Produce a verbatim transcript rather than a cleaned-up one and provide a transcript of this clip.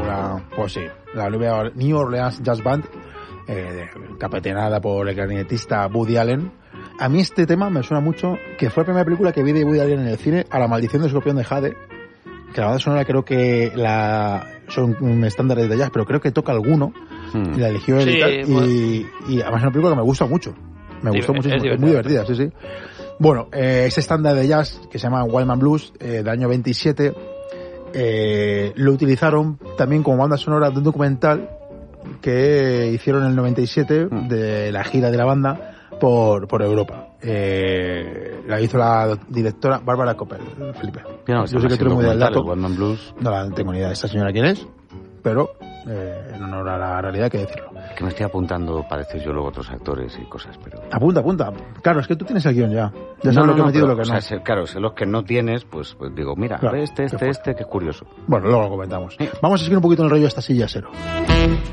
la, pues sí, la New Orleans Jazz Band, eh, capitaneada por el clarinetista Woody Allen. A mí este tema me suena mucho, que fue la primera película que vi de Woody Allen en el cine, A la maldición del escorpión de Jade, que la banda sonora creo que la son estándares de jazz, pero creo que toca alguno, hmm. y la eligió él sí, y tal, bueno. y, y además es una película que me gusta mucho, me gustó sí, muchísimo, es, es muy divertida, sí, sí. Bueno, eh, ese estándar de jazz que se llama Wild Man Blues, eh, del año veintisiete, eh, lo utilizaron también como banda sonora de un documental que hicieron en el noventa y siete hmm. de la gira de la banda por por Europa. Eh, la hizo la directora Bárbara Coppel, Felipe. No, yo sé que tú eres muy del dato. Blues. No la tengo ni idea de esta señora quién es, pero eh, en honor a la realidad hay que decirlo. Es que me estoy apuntando para decir yo luego otros actores y cosas, pero... Apunta, apunta. Claro, es que tú tienes el guión ya. Ya sabes no, no, lo que no, he metido y pero, lo que o no. Sea, claro, si los que no tienes, pues, pues digo, mira, claro, este, este, este, que es curioso. Bueno, luego lo comentamos. Sí. Vamos a seguir un poquito en el rollo de esta silla cero.